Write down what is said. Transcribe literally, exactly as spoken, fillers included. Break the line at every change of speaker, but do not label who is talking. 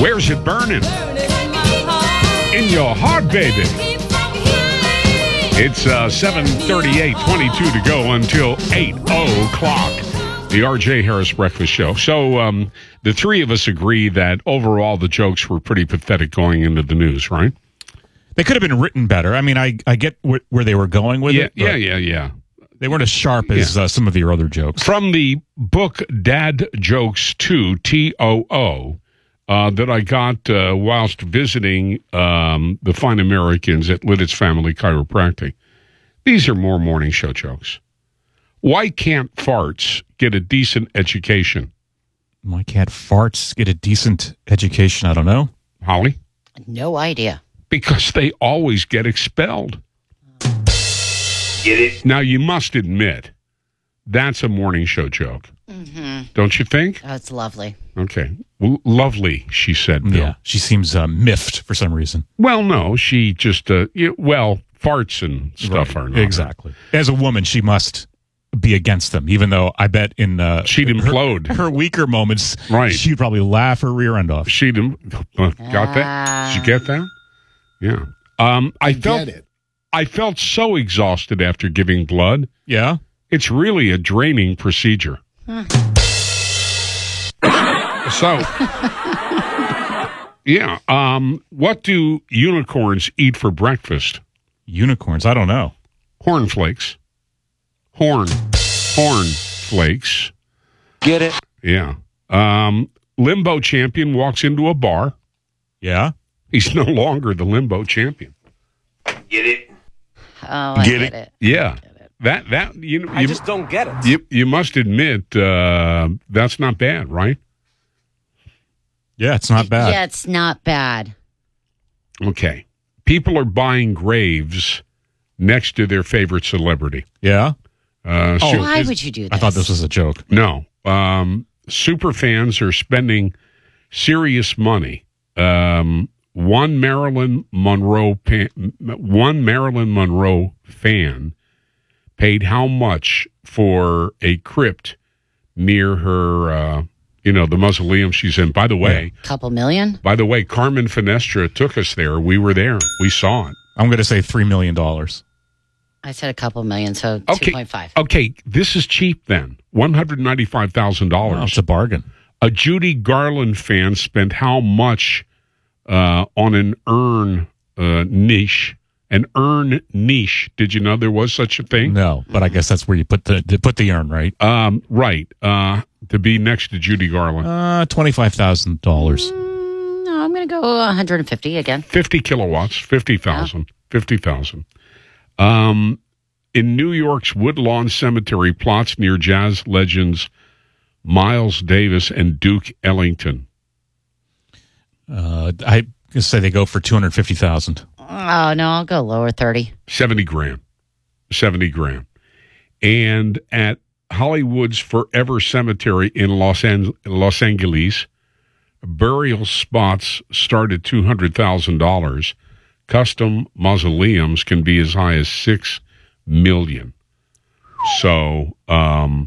Where's it burning? In your heart, baby. It's uh, seven thirty-eight, twenty-two to go until eight o'clock. The R J Harris Breakfast Show. So um, the three of us agree that overall the jokes were pretty pathetic going into the news, right?
They could have been written better. I mean, I, I get wh- where they were going with
yeah,
it.
Yeah, yeah, yeah.
They weren't as sharp as
yeah.
uh, some of your other jokes.
From the book Dad Jokes two, T O O, uh, that I got uh, whilst visiting um, the Fine Americans at Lidditz Family Chiropractic. These are more morning show jokes. Why can't farts get a decent education?
Why can't farts get a decent education? I don't know.
Holly?
No idea.
Because they always get expelled.
Get it?
Now, you must admit, that's a morning show joke.
Mm-hmm.
Don't you think?
Oh, it's lovely.
Okay. Well, lovely, she said, Bill.
Yeah, she seems uh, miffed for some reason.
Well, no, she just, uh, you, well, farts and stuff
Right.
are not.
Exactly. As a woman, she must be against them, even though I bet in uh,
She'd
her,
implode.
Her weaker moments,
Right.
she'd probably laugh her rear end off.
She'd, uh, got that? Did you get that? Yeah. Um, I,
I
felt,
get it. I
I felt so exhausted after giving blood.
Yeah?
It's really a draining procedure. So, yeah. Um, what do unicorns eat for breakfast?
Unicorns, I don't know.
Cornflakes. Horn. Horn flakes.
Get it?
Yeah. Um, limbo champion walks into a bar.
Yeah?
He's no longer the limbo champion.
Get it?
Oh, I
Get
get,
it?
it.
Yeah. That, that, you know,
I
you,
just don't get it.
you, you must admit, uh, that's not bad, right?
Yeah, it's not bad.
Yeah, it's not bad.
Okay. People are buying graves next to their favorite celebrity.
Yeah?
Uh,
Oh,
su-
Why
is-
would you do this?
I thought this was a joke.
no. Um, super fans are spending serious money. Um, one Marilyn Monroe pa- one Marilyn Monroe fan paid how much for a crypt near her, uh, you know, the mausoleum she's in. By the way,
Couple million?
by the way, Carmen Finestra took us there. We were there. We saw it.
I'm going to say three million dollars.
I said a couple million, so
Okay.
two point five.
Okay, this is cheap then. one hundred ninety-five thousand
Oh,
dollars.
it's a bargain.
A Judy Garland fan spent how much uh, on an urn uh, niche? An urn niche. Did you know there was such a thing?
No, but I guess that's where you put the to put the urn, right?
Um, right. Uh, to be next to Judy Garland.
Uh, twenty-five thousand dollars.
Mm, no, I'm going to go one hundred fifty again.
fifty kilowatts, fifty thousand. fifty thousand. Um, in New York's Woodlawn Cemetery, plots near jazz legends Miles Davis and Duke Ellington.
Uh, I guess say they go for two hundred fifty thousand.
Oh, no, I'll go lower thirty.
seventy grand. seventy grand. And at Hollywood's Forever Cemetery in Los, An- Los Angeles, burial spots start at two hundred thousand dollars. Custom mausoleums can be as high as six million dollars. So, um,